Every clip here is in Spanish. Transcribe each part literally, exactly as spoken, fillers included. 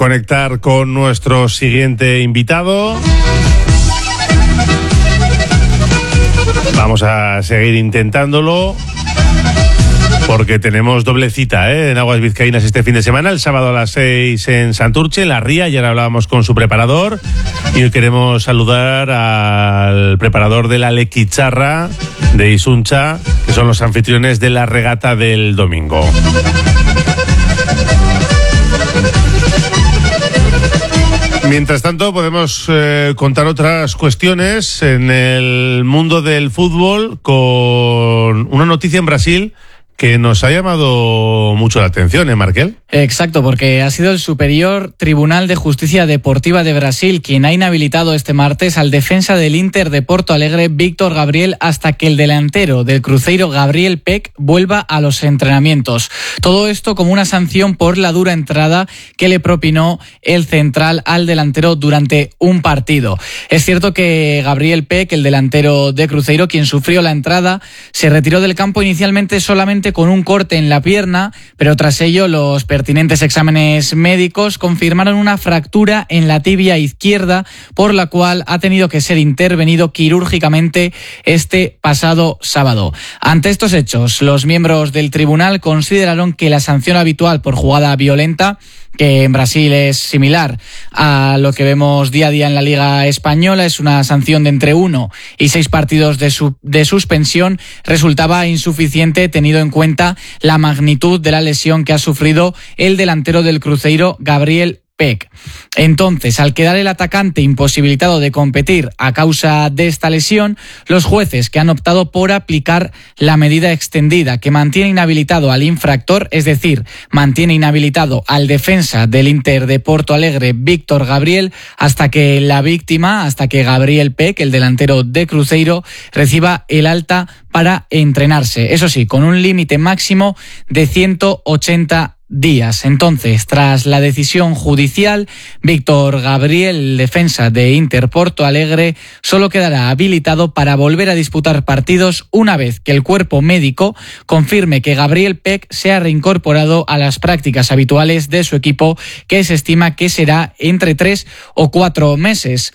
conectar con nuestro siguiente invitado. Vamos a seguir intentándolo porque tenemos doble cita ¿eh? en Aguas Vizcaínas este fin de semana, el sábado a las seis en Santurce, La Ría. Ayer hablábamos con su preparador y hoy queremos saludar al preparador de la Lequicharra de Isuncha, que son los anfitriones de la regata del domingo. Mientras tanto, podemos eh, contar otras cuestiones en el mundo del fútbol con una noticia en Brasil que nos ha llamado mucho la atención, ¿eh, Markel? Exacto, porque ha sido el Superior Tribunal de Justicia Deportiva de Brasil quien ha inhabilitado este martes al defensa del Inter de Porto Alegre, Víctor Gabriel, hasta que el delantero del Cruzeiro, Gabriel Peck, vuelva a los entrenamientos. Todo esto como una sanción por la dura entrada que le propinó el central al delantero durante un partido. Es cierto que Gabriel Peck, el delantero de Cruzeiro, quien sufrió la entrada, se retiró del campo inicialmente solamente con un corte en la pierna, pero tras ello los pertinentes exámenes médicos confirmaron una fractura en la tibia izquierda, por la cual ha tenido que ser intervenido quirúrgicamente este pasado sábado. Ante estos hechos, los miembros del tribunal consideraron que la sanción habitual por jugada violenta, que en Brasil es similar a lo que vemos día a día en la Liga Española, es una sanción de entre uno y seis partidos de, su, de suspensión, resultaba insuficiente tenido en cuenta la magnitud de la lesión que ha sufrido el delantero del Cruzeiro, Gabriel Peck. Entonces, al quedar el atacante imposibilitado de competir a causa de esta lesión, los jueces que han optado por aplicar la medida extendida que mantiene inhabilitado al infractor, es decir, mantiene inhabilitado al defensa del Inter de Porto Alegre, Víctor Gabriel, hasta que la víctima, hasta que Gabriel Peck, el delantero de Cruzeiro, reciba el alta para entrenarse. Eso sí, con un límite máximo de ciento ochenta días. Entonces, tras la decisión judicial, Víctor Gabriel, defensa de Inter Porto Alegre, solo quedará habilitado para volver a disputar partidos una vez que el cuerpo médico confirme que Gabriel Peck se ha reincorporado a las prácticas habituales de su equipo, que se estima que será entre tres o cuatro meses.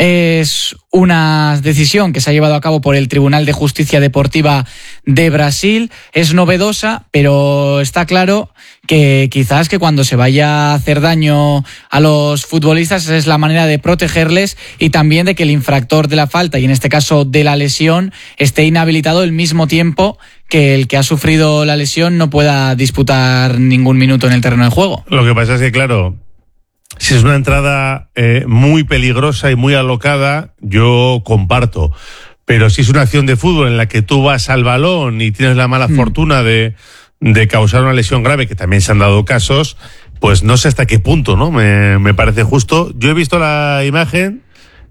Es una decisión que se ha llevado a cabo por el Tribunal de Justicia Deportiva de Brasil. Es novedosa, pero está claro que quizás que cuando se vaya a hacer daño a los futbolistas es la manera de protegerles y también de que el infractor de la falta, y en este caso de la lesión, esté inhabilitado al mismo tiempo que el que ha sufrido la lesión no pueda disputar ningún minuto en el terreno de juego. Lo que pasa es que, claro, si es una entrada eh, muy peligrosa y muy alocada, yo comparto. Pero si es una acción de fútbol en la que tú vas al balón y tienes la mala mm. fortuna de, de causar una lesión grave, que también se han dado casos, pues no sé hasta qué punto, ¿no? Me, me parece justo. Yo he visto la imagen,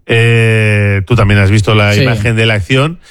eh, tú también has visto la sí. imagen de la acción,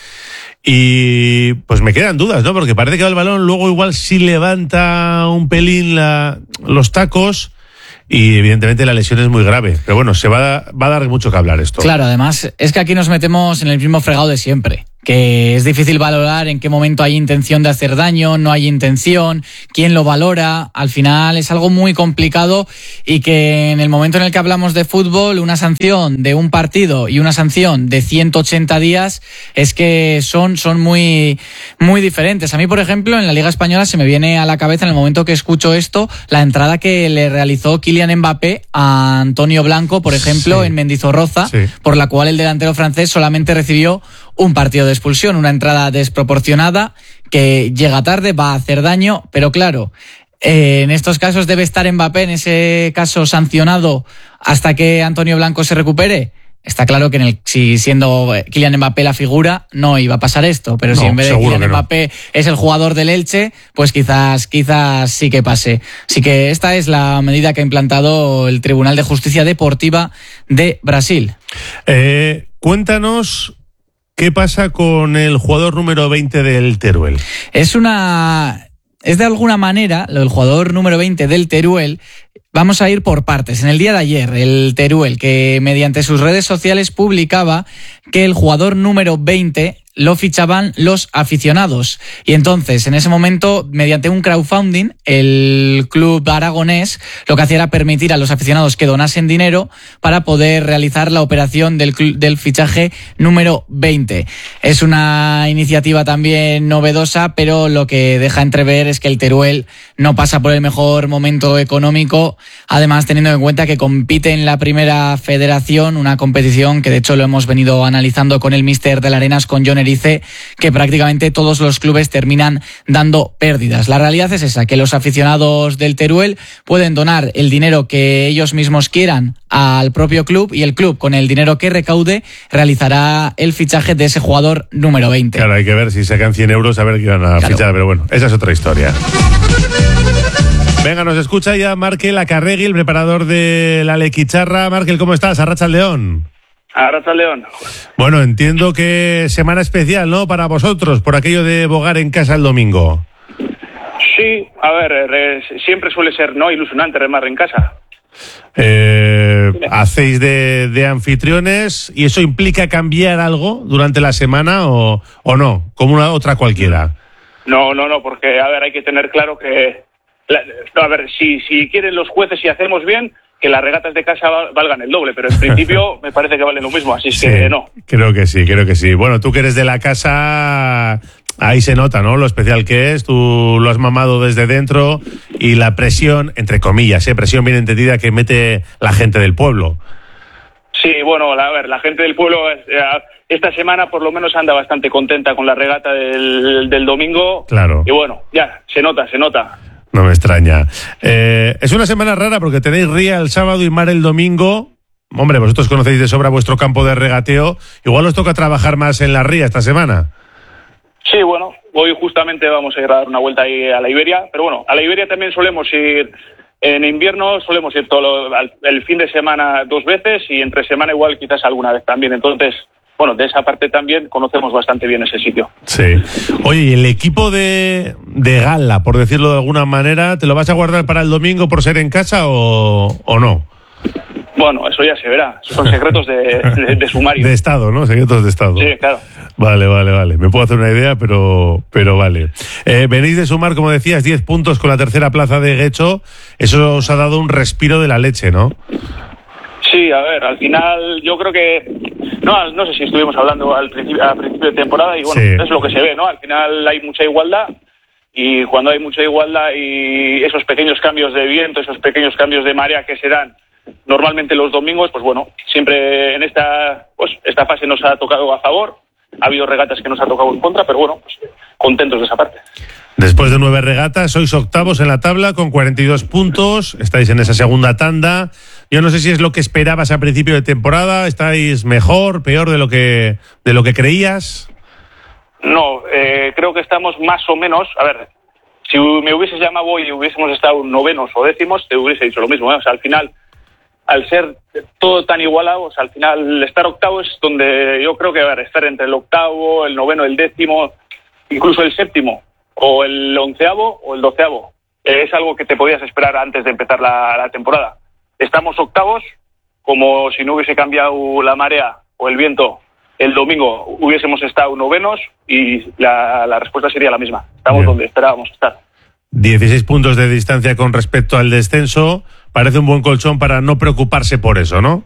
y pues me quedan dudas, ¿no? Porque parece que va el balón, luego igual sí levanta un pelín la, los tacos. Y evidentemente la lesión es muy grave. Pero bueno, se va a, va a dar mucho que hablar esto. Claro, además es que aquí nos metemos en el mismo fregado de siempre, que es difícil valorar en qué momento hay intención de hacer daño, no hay intención, quién lo valora. Al final es algo muy complicado y que en el momento en el que hablamos de fútbol, una sanción de un partido y una sanción de ciento ochenta días es que son, son muy, muy diferentes. A mí, por ejemplo, en la Liga Española se me viene a la cabeza en el momento que escucho esto, la entrada que le realizó Kylian Mbappé a Antonio Blanco, por ejemplo, sí. en Mendizorroza, sí. por la cual el delantero francés solamente recibió un partido de expulsión, una entrada desproporcionada que llega tarde, va a hacer daño, pero claro, eh, en estos casos debe estar Mbappé, en ese caso sancionado hasta que Antonio Blanco se recupere. Está claro que en el, si siendo Kylian Mbappé la figura, no iba a pasar esto, pero no, si en vez de Kylian Mbappé no. es el jugador del Elche, pues quizás, quizás sí que pase. Así que esta es la medida que ha implantado el Tribunal de Justicia Deportiva de Brasil. Eh, cuéntanos ¿qué pasa con el jugador número veinte del Teruel? Es una... Es de alguna manera, el jugador número veinte del Teruel, vamos a ir por partes. En el día de ayer, el Teruel, que mediante sus redes sociales publicaba que el jugador número veinte lo fichaban los aficionados. Y entonces, en ese momento, mediante un crowdfunding, el club aragonés lo que hacía era permitir a los aficionados que donasen dinero para poder realizar la operación del, del fichaje número veinte. Es una iniciativa también novedosa, pero lo que deja entrever es que el Teruel no pasa por el mejor momento económico, además teniendo en cuenta que compite en la primera federación, una competición que de hecho lo hemos venido analizando con el míster del Arenas, con Jon Erice, que prácticamente todos los clubes terminan dando pérdidas. La realidad es esa, que los aficionados del Teruel pueden donar el dinero que ellos mismos quieran al propio club y el club, con el dinero que recaude, realizará el fichaje de ese jugador número veinte. Claro, hay que ver si sacan cien euros a ver qué van a claro. fichar, pero bueno, esa es otra historia. Venga, nos escucha ya Markel Acarregui, el preparador de la Lequicharra. Markel, ¿cómo estás? Arratsaldeon. Arratsaldeon. Bueno, entiendo que semana especial, ¿no?, para vosotros, por aquello de bogar en casa el domingo. Sí, a ver, eh, siempre suele ser no ilusionante remar en casa. Eh, ¿Hacéis de, de anfitriones y eso implica cambiar algo durante la semana o, o no, como una otra cualquiera? No, no, no, porque a ver, hay que tener claro que la, a ver, si, si quieren los jueces y hacemos bien, que las regatas de casa valgan el doble, pero en principio me parece que valen lo mismo, así es sí, que no. Creo que sí, creo que sí. Bueno, tú que eres de la casa, ahí se nota, ¿no?, lo especial que es, tú lo has mamado desde dentro y la presión, entre comillas, ¿eh? presión bien entendida, que mete la gente del pueblo. Sí, bueno, a ver, la gente del pueblo esta semana por lo menos anda bastante contenta con la regata del, del domingo. Claro. Y bueno, ya, se nota, se nota. No me extraña. Eh, es una semana rara porque tenéis Ría el sábado y Mar el domingo. Hombre, vosotros conocéis de sobra vuestro campo de regateo. Igual os toca trabajar más en la Ría esta semana. Sí, bueno, hoy justamente vamos a ir a dar una vuelta ahí a la Iberia. Pero bueno, a la Iberia también solemos ir, en invierno solemos ir todo el fin de semana dos veces y entre semana igual quizás alguna vez también. Entonces, bueno, de esa parte también conocemos bastante bien ese sitio. Sí. Oye, ¿y el equipo de, de gala, por decirlo de alguna manera, te lo vas a guardar para el domingo por ser en casa o, o no? Bueno, eso ya se verá. Son secretos de, de, de sumario. De Estado, ¿no? Secretos de Estado. Sí, claro. Vale, vale, vale. Me puedo hacer una idea, pero, pero vale. Eh, venís de sumar, como decías, diez puntos con la tercera plaza de Guecho. Eso os ha dado un respiro de la leche, ¿no? Sí, a ver, al final yo creo que... No, no sé si estuvimos hablando al principio, al principio de temporada y bueno, sí. Es lo que se ve, ¿no? Al final hay mucha igualdad y cuando hay mucha igualdad y esos pequeños cambios de viento, esos pequeños cambios de marea que se dan normalmente los domingos, pues bueno, siempre en esta, pues esta fase nos ha tocado a favor. Ha habido regatas que nos ha tocado en contra, pero bueno, pues contentos de esa parte. Después de nueve regatas, sois octavos en la tabla con cuarenta y dos puntos. Estáis en esa segunda tanda. Yo no sé si es lo que esperabas a principio de temporada. ¿Estáis mejor, peor de lo que de lo que creías? No, eh, creo que estamos más o menos. A ver, si me hubieses llamado hoy y hubiésemos estado novenos o décimos, te hubiese dicho lo mismo, ¿eh? O sea, al final, al ser todo tan igualado, o sea, al final estar octavo es donde yo creo que, a ver, estar entre el octavo, el noveno, el décimo, incluso el séptimo, o el onceavo o el doceavo. Eh, es algo que te podías esperar antes de empezar la, la temporada. Estamos octavos, como si no hubiese cambiado la marea o el viento, el domingo hubiésemos estado novenos y la, la respuesta sería la misma. Estamos Bien. donde esperábamos estar. dieciséis puntos de distancia con respecto al descenso. Parece un buen colchón para no preocuparse por eso, ¿no?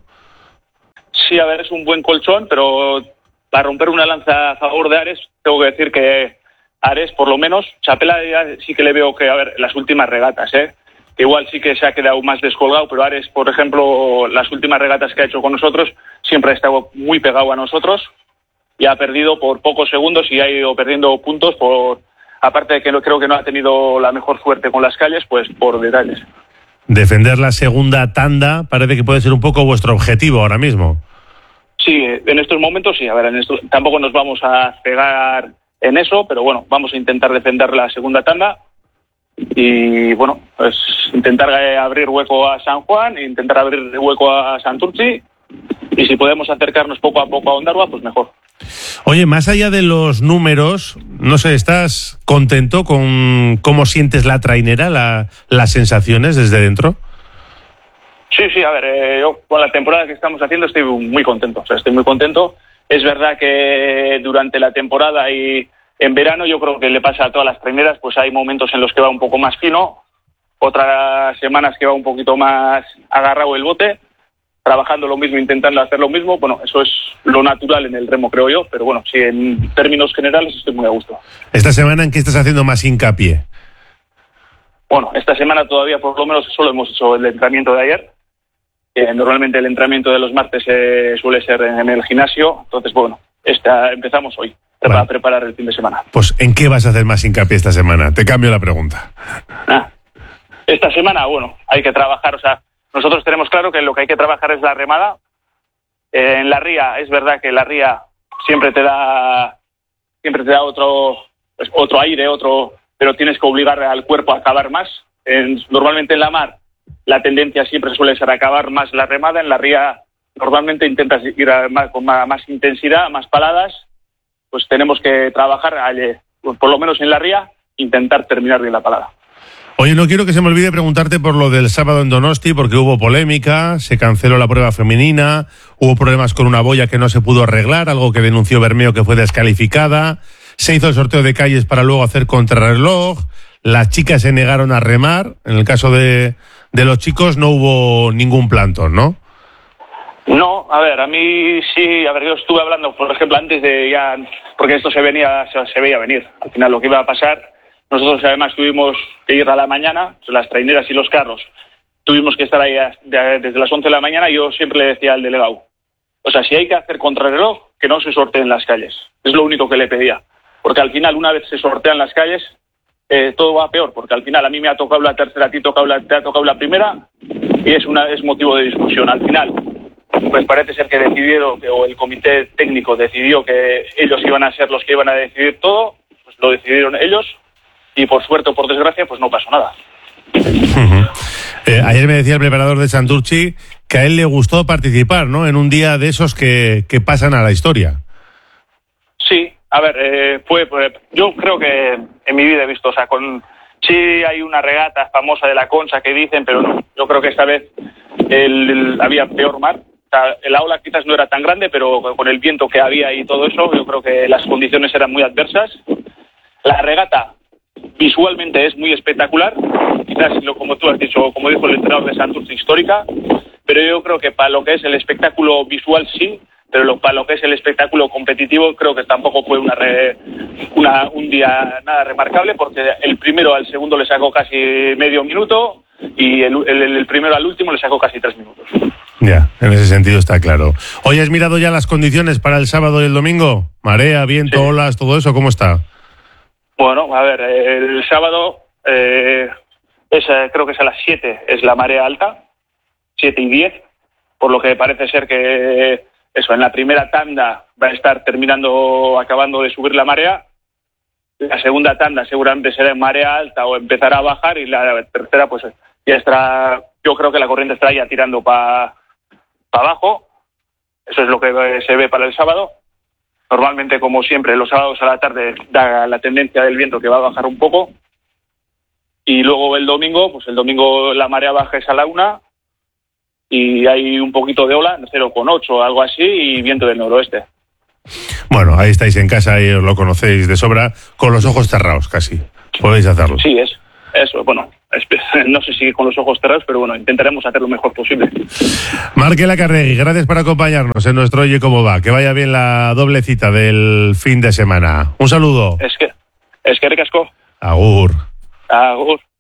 Sí, a ver, es un buen colchón, pero para romper una lanza a favor de Ares, tengo que decir que Ares, por lo menos, Chapela sí que le veo que, a ver, las últimas regatas, ¿eh? Que igual sí que se ha quedado más descolgado, pero Ares, por ejemplo, las últimas regatas que ha hecho con nosotros, siempre ha estado muy pegado a nosotros y ha perdido por pocos segundos y ha ido perdiendo puntos por, aparte de que no, creo que no ha tenido la mejor suerte con las calles, pues por detalles. Defender la segunda tanda parece que puede ser un poco vuestro objetivo ahora mismo. Sí, en estos momentos sí, a ver, en estos, tampoco nos vamos a pegar en eso, pero bueno, vamos a intentar defender la segunda tanda y bueno, pues intentar abrir hueco a San Juan, intentar abrir hueco a Santurtzi y si podemos acercarnos poco a poco a Ondarroa, pues mejor. Oye, más allá de los números, no sé, ¿estás contento con cómo sientes la trainera, la, las sensaciones desde dentro? Sí, sí, a ver, eh, yo con la temporada que estamos haciendo estoy muy contento, o sea, estoy muy contento. Es verdad que durante la temporada y en verano yo creo que le pasa a todas las traineras, pues hay momentos en los que va un poco más fino, otras semanas que va un poquito más agarrado el bote, trabajando lo mismo, intentando hacer lo mismo. Bueno, eso es lo natural en el remo, creo yo, pero bueno, sí, en términos generales estoy muy a gusto. ¿Esta semana en qué estás haciendo más hincapié? Bueno, esta semana todavía por lo menos solo hemos hecho el entrenamiento de ayer. Eh, normalmente el entrenamiento de los martes eh, suele ser en, en el gimnasio, entonces bueno, esta, empezamos hoy para vale. preparar el fin de semana. Pues ¿en qué vas a hacer más hincapié esta semana? Te cambio la pregunta. Ah, esta semana, bueno, hay que trabajar, o sea, nosotros tenemos claro que lo que hay que trabajar es la remada. Eh, en la ría, es verdad que la ría siempre te da siempre te da otro, pues, otro aire, otro, pero tienes que obligar al cuerpo a acabar más. En, normalmente en la mar la tendencia siempre suele ser acabar más la remada. En la ría normalmente intentas ir a más, con más, más intensidad, más paladas. Pues tenemos que trabajar, por lo menos en la ría, intentar terminar bien la palada. Oye, no quiero que se me olvide preguntarte por lo del sábado en Donosti, porque hubo polémica, se canceló la prueba femenina, hubo problemas con una boya que no se pudo arreglar, algo que denunció Bermeo que fue descalificada, se hizo el sorteo de calles para luego hacer contrarreloj, las chicas se negaron a remar, en el caso de, de los chicos no hubo ningún plantón, ¿no? No, a ver, a mí sí, a ver, yo estuve hablando, por ejemplo, antes de ya, porque esto se venía, se, se veía venir, al final lo que iba a pasar. Nosotros además tuvimos que ir a la mañana, las traineras y los carros, tuvimos que estar ahí desde las once de la mañana y yo siempre le decía al delegado, o sea, si hay que hacer contrarreloj, que no se sorteen las calles. Es lo único que le pedía, porque al final una vez se sortean las calles, eh, todo va peor, porque al final a mí me ha tocado la tercera, a ti tocado la, te ha tocado la primera y es, una, es motivo de discusión. Al final, pues parece ser que decidieron, o el comité técnico decidió que ellos iban a ser los que iban a decidir todo, pues lo decidieron ellos. Y por suerte o por desgracia, pues no pasó nada. Uh-huh. Eh, ayer me decía el preparador de Santurchi que a él le gustó participar, ¿no? En un día de esos que, que pasan a la historia. Sí, a ver, eh, fue, pues, yo creo que en mi vida he visto, o sea, con sí hay una regata famosa de la Concha que dicen, pero no, yo creo que esta vez el, el, había peor mar. O sea, el aula quizás no era tan grande, pero con el viento que había y todo eso, yo creo que las condiciones eran muy adversas. La regata visualmente es muy espectacular, quizás como tú has dicho, como dijo el entrenador de Santurce, histórica, pero yo creo que para lo que es el espectáculo visual sí, pero lo, para lo que es el espectáculo competitivo creo que tampoco fue una, re, una un día nada remarcable, porque el primero al segundo le sacó casi medio minuto y el, el, el primero al último le sacó casi tres minutos. Ya, en ese sentido está claro. Oye, ¿has mirado ya las condiciones para el sábado y el domingo? Marea, viento, sí. Olas, todo eso, ¿cómo está? Bueno, a ver, el sábado eh, es, creo que es a las siete, es la marea alta, siete y diez, por lo que parece ser que eso, en la primera tanda va a estar terminando, acabando de subir la marea, la segunda tanda seguramente será en marea alta o empezará a bajar y la tercera pues ya estará, yo creo que la corriente estará ya tirando para pa abajo, eso es lo que se ve para el sábado. Normalmente, como siempre, los sábados a la tarde da la tendencia del viento que va a bajar un poco. Y luego el domingo, pues el domingo la marea baja es a la una y hay un poquito de ola, cero coma ocho o algo así, y viento del noroeste. Bueno, ahí estáis en casa y os lo conocéis de sobra, con los ojos cerrados casi. Podéis hacerlo. Sí, es eso. Bueno, no sé si con los ojos cerrados, pero bueno, intentaremos hacer lo mejor posible. Marque Lacarregui, gracias por acompañarnos en nuestro Oye Cómo Va. Que vaya bien la doble cita del fin de semana. Un saludo. Es que, es que ricasco. Agur. Agur.